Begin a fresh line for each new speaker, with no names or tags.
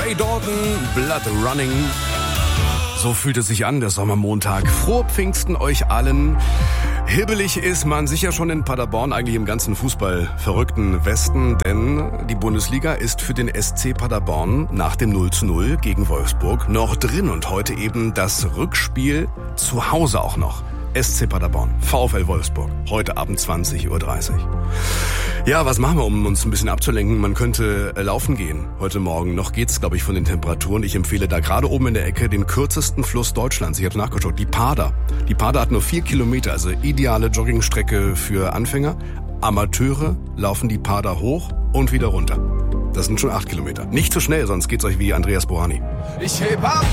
Ray Dalton, Blood Running. So fühlt es sich an, der Sommermontag. Frohe Pfingsten euch allen. Hibbelig ist man sicher schon in Paderborn, eigentlich im ganzen Fußball-verrückten Westen, denn die Bundesliga ist für den SC Paderborn nach dem 0:0 gegen Wolfsburg noch drin und heute eben das Rückspiel zu Hause auch noch. SC Paderborn, VfL Wolfsburg, heute Abend 20:30 Uhr. Ja, was machen wir, um uns ein bisschen abzulenken? Man könnte laufen gehen heute Morgen. Noch geht's, glaube ich, von den Temperaturen. Ich empfehle da gerade oben in der Ecke den kürzesten Fluss Deutschlands. Ich habe nachgeschaut, die Pader. Die Pader hat nur 4 Kilometer, also ideale Joggingstrecke für Anfänger. Amateure laufen die Pader hoch und wieder runter. Das sind schon 8 Kilometer. Nicht zu schnell, sonst geht's euch wie Andreas Bohani.
Ich heb ab